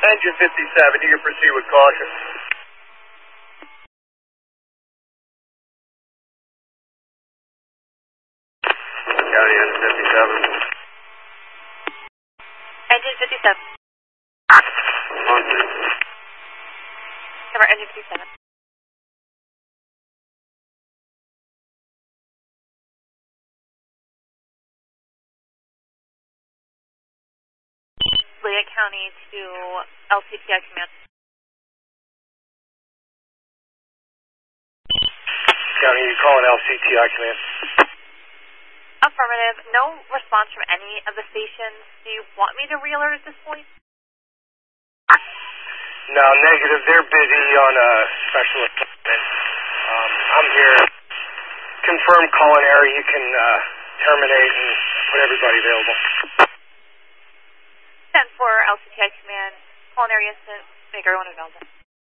Engine 57, you can proceed with caution. County Engine 57. Engine 57. On to. Cover Engine 57. Leah County to LCTI Command. County, you calling LCTI Command? Affirmative. No response from any of the stations. Do you want me to re-alert at this point? No, negative. They're busy on a special assignment. I'm here. Confirm calling area. You can terminate and put everybody available. 10-4 LCTI Command. Calling area to make everyone available.